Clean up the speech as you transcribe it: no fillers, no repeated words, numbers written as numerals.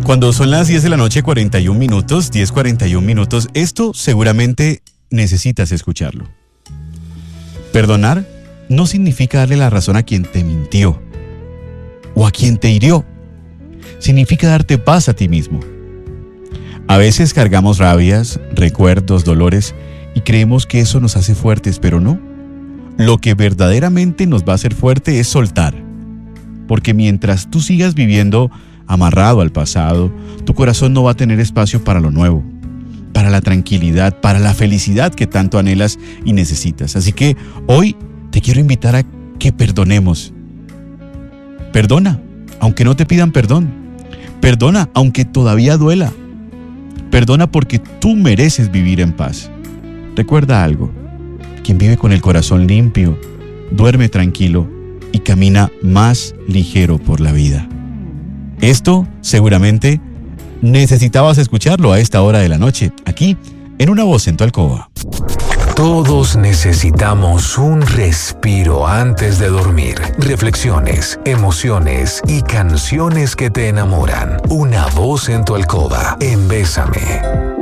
Cuando son las 10 de la noche, 41 minutos, 10:41 minutos, esto seguramente necesitas escucharlo. Perdonar no significa darle la razón a quien te mintió o a quien te hirió. Significa darte paz a ti mismo. A veces cargamos rabias, recuerdos, dolores y creemos que eso nos hace fuertes, pero no. Lo que verdaderamente nos va a hacer fuerte es soltar. Porque mientras tú sigas viviendo amarrado al pasado, tu corazón no va a tener espacio para lo nuevo, para la tranquilidad, para la felicidad que tanto anhelas y necesitas. Así que hoy te quiero invitar a que perdonemos. Perdona, aunque no te pidan perdón. Perdona, aunque todavía duela. Perdona porque tú mereces vivir en paz. Recuerda algo, quien vive con el corazón limpio, duerme tranquilo y camina más ligero por la vida. Esto seguramente necesitabas escucharlo a esta hora de la noche, aquí en Una Voz en tu Alcoba. Todos necesitamos un respiro antes de dormir. Reflexiones, emociones y canciones que te enamoran. Una Voz en tu Alcoba en Bésame.